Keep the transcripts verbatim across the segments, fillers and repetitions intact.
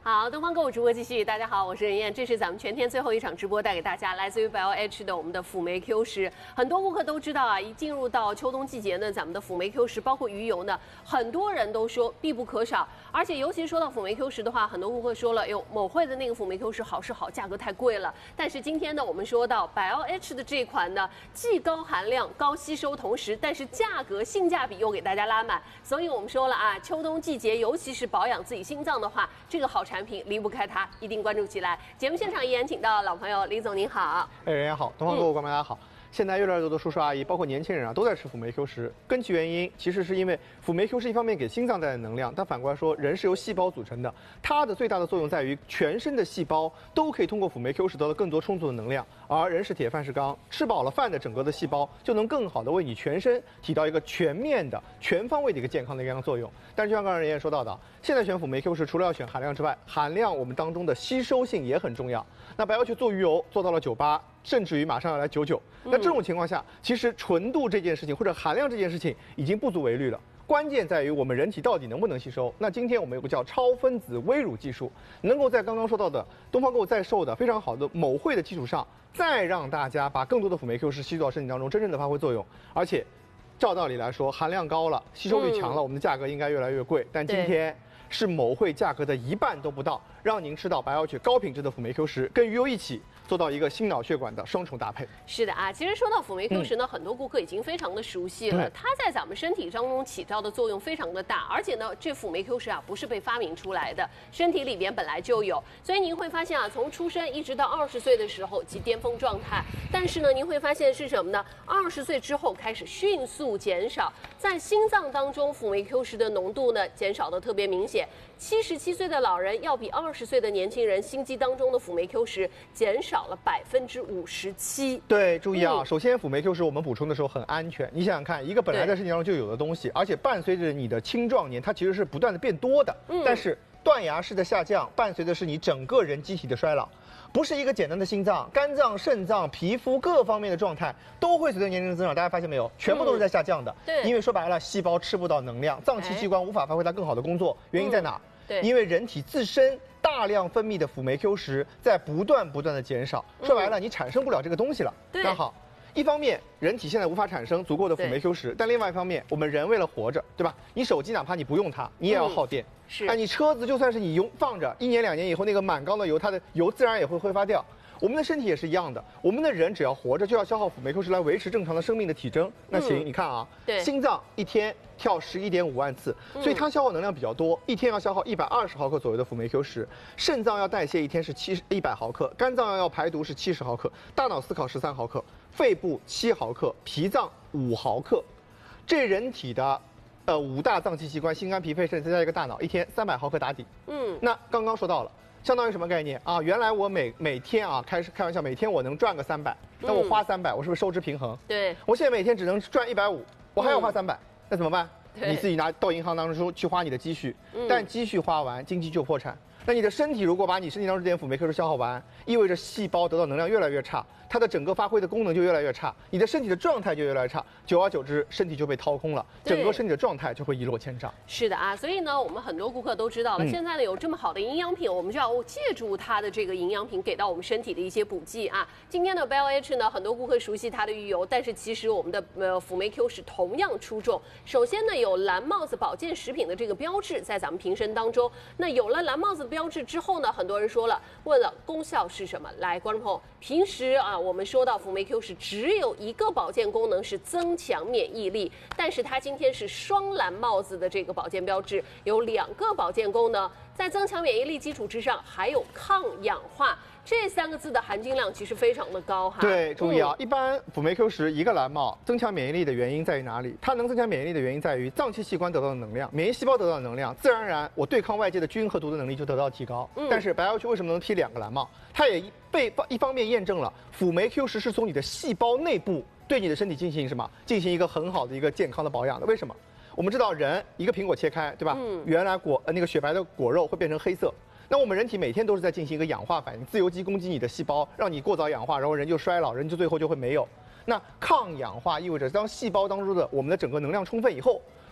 好，东方购物直播继续。大家好，我是任燕，这是咱们全天最后一场直播，带给大家来自于 B L H 的我们的辅酶 Q 十。很多顾客都知道啊，一进入到秋冬季节呢，咱们的辅酶 Q 十包括鱼油呢，很多人都说必不可少。而且尤其说到辅酶 Q 十的话，很多顾客说了，哟，某会的那个辅酶 Q 十好是好，价格太贵了。但是今天呢，我们说到 B L H 的这款呢，既高含量、高吸收，同时但是价格性价比又给大家拉满。所以我们说了啊，秋冬季节尤其是保养自己心脏的话，这个好产品。产品离不开它，一定关注起来。节目现场依然请到老朋友李总，您好。 哎，人家好，东方购物观众大家好。嗯现在越来越多的叔叔阿姨，包括年轻人啊，都在吃辅酶 Q 十。根其原因，其实是因为辅酶 Q 十一方面给心脏带来能量，但反过来说，人是由细胞组成的，它的最大的作用在于全身的细胞都可以通过辅酶 Q 十得到更多充足的能量。而人是铁，饭是钢，吃饱了饭的整个的细胞就能更好的为你全身起到一个全面的、全方位的一个健康的一个作用。但是就像刚才人也说到的，现在选辅酶 Q 十除了要选含量之外，含量我们当中的吸收性也很重要。那白要去做鱼油做到了九八。甚至于马上要来九九，那这种情况下，其实纯度这件事情或者含量这件事情已经不足为虑了。关键在于我们人体到底能不能吸收。那今天我们有个叫超分子微乳技术，能够在刚刚说到的东方购物在售的非常好的某会的基础上，再让大家把更多的辅酶 Q 十吸入到身体当中，真正的发挥作用。而且，照道理来说，含量高了，吸收率强了，我们的价格应该越来越贵。但今天是某会价格的一半都不到，让您吃到白要去高品质的辅酶 Q 十，跟鱼油一起。做到一个心脑血管的双重搭配。 是的啊，其实说到辅酶 Q 十呢，嗯、很多顾客已经非常的熟悉了。它在咱们身体当中起到的作用非常的大，而且呢，这辅酶 Q 十啊不是被发明出来的，身体里边本来就有。所以您会发现啊，从出生一直到二十岁的时候即巅峰状态，但是呢，您会发现是什么呢？二十岁之后开始迅速减少，在心脏当中辅酶 Q 十的浓度呢减少的特别明显。七十七岁的老人要比二十岁的年轻人心肌当中的辅酶 Q 十减少。少了百分之五十七。 对，注意啊，嗯、首先辅酶 Q 十我们补充的时候很安全。你想想看，一个本来在身体当中就有的东西，而且伴随着你的青壮年，它其实是不断的变多的。嗯、但是断崖式的下降，伴随的是你整个人机体的衰老，不是一个简单的心脏、肝脏、肾脏、皮肤各方面的状态都会随着年龄的增长，大家发现没有，全部都是在下降的。嗯、对，因为说白了，细胞吃不到能量，脏器器官无法发挥它更好的工作，原因在哪？嗯对，因为人体自身大量分泌的辅酶 Q 十在不断不断的减少，说白了，你产生不了这个东西了。对，那好，一方面人体现在无法产生足够的辅酶 Q 十，但另外一方面，我们人为了活着，对吧？你手机哪怕你不用它，你也要耗电。嗯、是，哎，你车子就算是你用放着，一年两年以后那个满缸的油，它的油自然也会挥发掉。我们的身体也是一样的，我们的人只要活着就要消耗辅酶 Q 十来维持正常的生命的体征。那行，嗯、你看啊，对，心脏一天跳十一点五万次，所以它消耗能量比较多，一天要消耗一百二十毫克左右的辅酶 Q 十。肾脏要代谢一天是七一百毫克，肝脏要排毒是七十毫克，大脑思考十三毫克，肺部七毫克，脾脏五毫克。这人体的呃五大脏器器官，心肝脾肺肾再加一个大脑，一天三百毫克打底。嗯，那刚刚说到了。相当于什么概念啊？原来我每每天啊，开始开玩笑，每天我能赚个三百，那我花三百，我是不是收支平衡？对，我现在每天只能赚一百五，我还要花三百、嗯，那怎么办？你自己拿到银行当中去花你的积蓄，嗯、但积蓄花完，经济就破产。那你的身体如果把你身体当中这点辅酶 Q 十消耗完，意味着细胞得到能量越来越差，它的整个发挥的功能就越来越差，你的身体的状态就越来越差，久而久之，身体就被掏空了，整个身体的状态就会一落千丈。 是的啊，所以呢，我们很多顾客都知道了，嗯、现在呢有这么好的营养品，我们就要借助它的这个营养品给到我们身体的一些补剂啊。今天的 B L H 呢，很多顾客熟悉它的鱼油，但是其实我们的呃辅酶 Q 十同样出众。首先呢，有蓝帽子保健食品的这个标志在咱们瓶身当中，那有了蓝帽子的标志之后呢，很多人说了，问了功效是什么？来，观众朋友，平时啊，我们说到辅酶 Q 十只有一个保健功能是增强免疫力，但是它今天是双蓝帽子的这个保健标志，有两个保健功能，在增强免疫力基础之上，还有抗氧化。这三个字的含金量其实非常的高哈。 对，注意啊，嗯、一般辅酶 Q 十一个蓝帽增强免疫力的原因在于哪里？它能增强免疫力的原因在于脏器器官得到的能量，免疫细胞得到的能量，自然而然我对抗外界的菌和毒的能力就得到提高。嗯、但是白要去为什么能披两个蓝帽？它也被一方面验证了辅酶 Q 十是从你的细胞内部对你的身体进行什么？进行一个很好的一个健康的保养的。为什么？我们知道人一个苹果切开，对吧？嗯、原来果呃那个雪白的果肉会变成黑色。那我们人体每天都是在进行一个氧化反应，自由基攻击你的细胞，让你过早氧化，然后人就衰老，人就最后就会没有。那抗氧化意味着当细胞当中的我们的整个能量充分以后，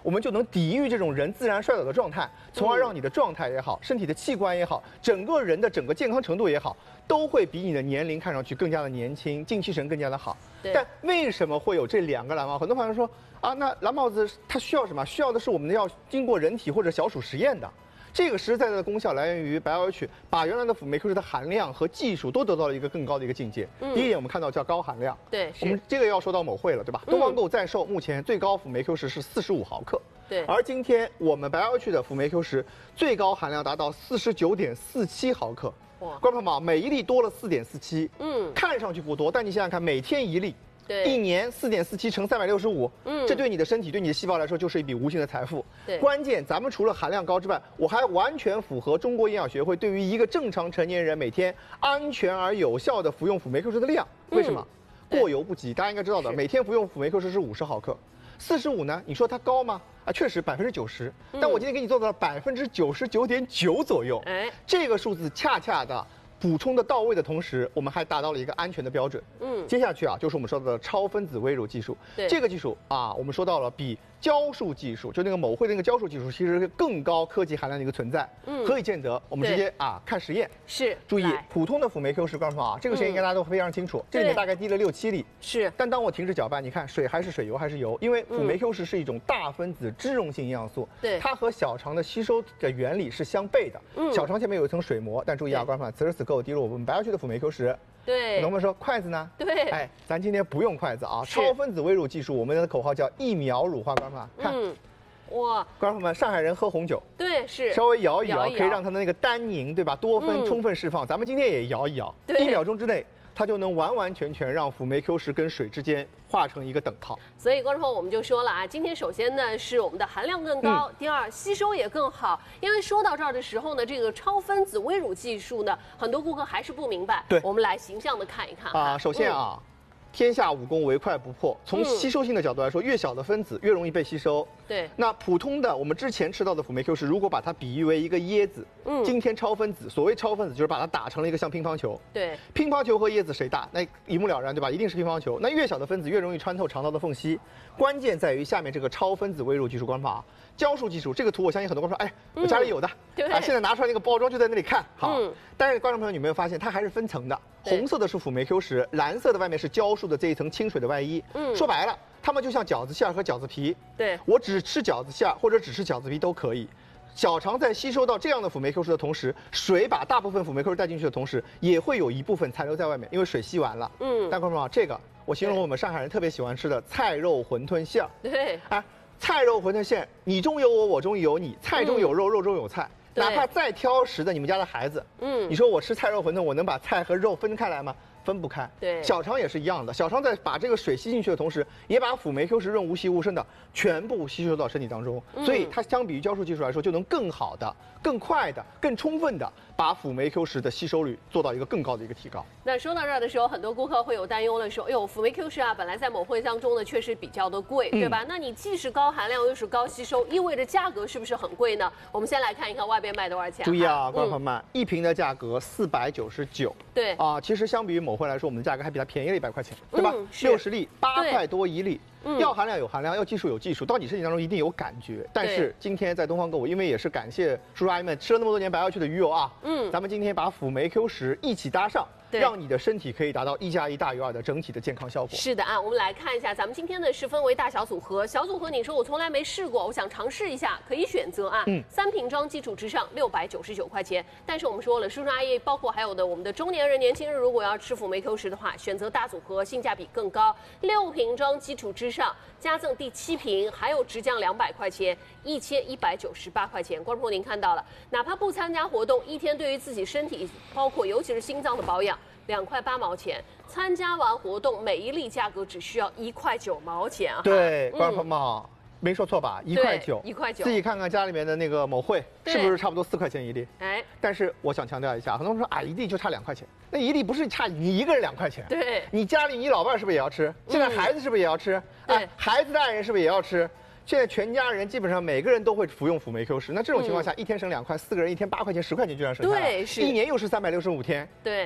我们就能抵御这种人自然衰老的状态，从而让你的状态也好，身体的器官也好，整个人的整个健康程度也好，都会比你的年龄看上去更加的年轻，精气神更加的好。但为什么会有这两个蓝帽？很多朋友说啊，那蓝帽子它需要什么？需要的是我们要经过人体或者小鼠实验的。这个实实在在的功效来源于 BioH 把原来的辅酶 Q 十的含量和技术都得到了一个更高的一个境界。嗯、第一点，我们看到叫高含量。 对， 我们这个要说到某会了，对吧？嗯、东方购在售目前最高辅酶 Q 十是四十五毫克。 对， 而今天我们 BioH 的辅酶 Q 十最高含量达到四十九点四七毫克。哇，观众朋友们，每一粒多了四点四七。嗯，看上去不多，但你想想看，每天一粒。 对， 一年四点四七乘三百六十五，嗯，这对你的身体、对你的细胞来说就是一笔无形的财富。 对， 关键咱们除了含量高之外，我还完全符合中国营养学会对于一个正常成年人每天安全而有效的服用辅酶 Q 十的量。为什么？嗯、过犹不及，大家应该知道的，每天服用辅酶 Q 十是五十毫克，四十五呢？你说它高吗？啊，确实百分之九十，但我今天给你做到了百分之九十九点九左右。哎，这个数字恰恰的。补充的到位的同时，我们还达到了一个安全的标准。嗯，接下去啊，就是我们说到的超分子微乳技术。对，这个技术啊，我们说到了比胶束技术，就那个某会的那个胶束技术，其实是更高科技含量的一个存在。嗯，何以见得？我们直接啊看实验。 是， 注意，普通的辅酶 Q 十，告诉啊，这个实验应该大家都非常清楚。这里面大概滴了六七粒。 是。 但当我停止搅拌，你看水还是水，油还是油，因为辅酶 Q 十是一种大分子脂溶性营养素。 对。 它和小肠的吸收的原理是相悖的。嗯。小肠前面有一层水膜，但注意啊，观众朋友，此时此刻我滴入我们白去的辅酶 Q 十， 对， 很多朋友说筷子呢？ 对， 哎，咱今天不用筷子啊，超分子微乳技术，我们的口号叫一秒乳化，观众朋友看，嗯，哇，观众们，上海人喝红酒， 对，是稍微摇一摇，可以让它的那个单宁，对吧，多酚充分释放。咱们今天也摇一摇，一秒钟之内。它就能完完全全让辅酶 Q 十跟水之间画成一个等号。 所以观众朋友我们就说了啊，今天首先呢是我们的含量更高，嗯、第二吸收也更好。因为说到这儿的时候呢，这个超分子微乳技术呢，很多顾客还是不明白。 对， 我们来形象的看一看啊。首先啊。嗯天下武功唯快不破。从吸收性的角度来说，越小的分子越容易被吸收。 对。 那普通的我们之前吃到的辅酶 Q 十，如果把它比喻为一个椰子，嗯，今天超分子，所谓超分子就是把它打成了一个像乒乓球。 对。 乒乓球和椰子谁大？那一目了然，对吧？一定是乒乓球。那越小的分子越容易穿透肠道的缝隙。关键在于下面这个超分子微乳技术方法。胶束技术这个图，我相信很多观众说，哎，我家里有的， 对、 啊，现在拿出来那个包装就在那里看，好。嗯、但是观众朋友，你没有发现它还是分层的？红色的是辅酶 Q 十，蓝色的外面是胶束的这一层清水的外衣。嗯，说白了，它们就像饺子馅和饺子皮。 对， 我只吃饺子馅或者只吃饺子皮都可以。小肠在吸收到这样的辅酶 Q 十的同时，水把大部分辅酶 Q 十带进去的同时，也会有一部分残留在外面，因为水吸完了。嗯，但观众朋友，这个我形容我们上海人特别喜欢吃的菜肉馄饨馅。 对， 啊。菜肉馄饨馅，你中有我，我中有你，菜中有肉，肉中有菜。哪怕再挑食的你们家的孩子，嗯，你说我吃菜肉馄饨，我能把菜和肉分开来吗？分不开。 对， 小肠也是一样的，小肠在把这个水吸进去的同时，也把辅酶 Q 十润无细无声的全部吸收到身体当中，嗯、所以它相比于胶束技术来说，就能更好的、更快的、更充分的把辅酶 Q 十的吸收率做到一个更高的一个提高。 那说到这儿的时候，很多顾客会有担忧的说，哎呦，辅酶 Q 十啊，本来在某会当中呢确实比较的贵，对吧？嗯、那你既是高含量又是高吸收，意味着价格是不是很贵呢？我们先来看一看外边卖多少钱。 注意啊，观众朋友们，嗯、一瓶的价格四百九十九。 对啊，其实相比于某会来说，我们的价格还比它便宜了一百块钱，对吧？六十、嗯、粒八块多一粒。嗯、要含量有含量，要技术有技术，到你身体当中一定有感觉。但是今天在东方购物，因为也是感谢叔叔阿姨们吃了那么多年白药去的鱼友啊，嗯，咱们今天把辅酶 Q 十一起搭上。让你的身体可以达到一加一大于二的整体的健康效果。 是的啊，我们来看一下，咱们今天呢是分为大小组合。小组合，你说我从来没试过，我想尝试一下，可以选择啊。嗯。三瓶装基础之上，六百九十九块钱。但是我们说了，叔叔阿姨，包括还有的我们的中年人、年轻人，如果要吃辅酶 Q 十的话，选择大组合，性价比更高。六瓶装基础之上，加赠第七瓶，还有直降两百块钱，一千一百九十八块钱。观众朋友您看到了，哪怕不参加活动，一天对于自己身体，包括尤其是心脏的保养。两块八毛钱，参加完活动，每一粒价格只需要一块九毛钱啊！ 对，观众朋友们好，没说错吧？一块九， 一块九。 自己看看家里面的那个某会，是不是差不多四块钱一粒？哎，但是我想强调一下，很多人说啊，一粒就差两块钱，那一粒不是差你一个人两块钱？ 对， 你家里你老伴是不是也要吃？现在孩子是不是也要吃？ 对， 孩子的爱人是不是也要吃？现在全家人基本上每个人都会服用辅酶 Q 十，那这种情况下，一天省两块，四个人一天八块钱，十块钱就这样省下来。 对，是。 一年又是三百六十五天。 对。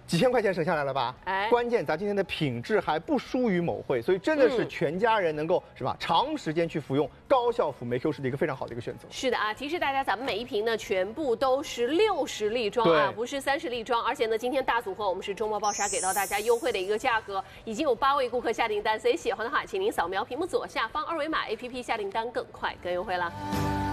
几千块钱省下来了吧？ 哎， 关键咱今天的品质还不输于某会，所以真的是全家人能够、嗯、是吧？长时间去服用高效辅酶 Q 十的一个非常好的一个选择。 是的啊，提示大家，咱们每一瓶呢全部都是六十粒装啊，不是三十粒装，而且呢，今天大组合我们是周末爆杀，给到大家优惠的一个价格，已经有八位顾客下订单，所以喜欢的话，请您扫描屏幕左下方二维码 A P P 下订单，更快更优惠了。